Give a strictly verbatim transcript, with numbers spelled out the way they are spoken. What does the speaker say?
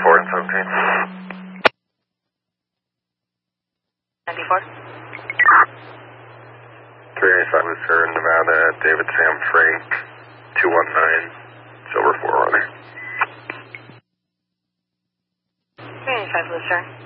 four and seventeen. ninety-four. three eighty-five Lucerne, Nevada, David Sam Frank, two one nine, Silver four runner. three eighty-five Lucerne.